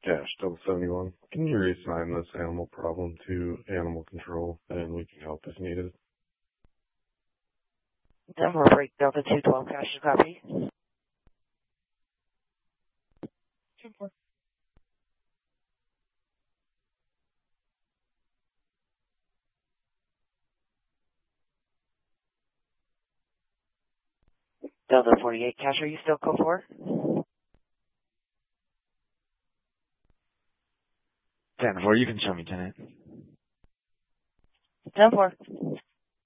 Cash, double 71. Can you reassign this animal problem to animal control, and we can help if needed? Denver break Delta 212, cash is copy. 2-4. Delta 48, cash, are you still code 4? 10-4, you can show me, Tenant. 10-4.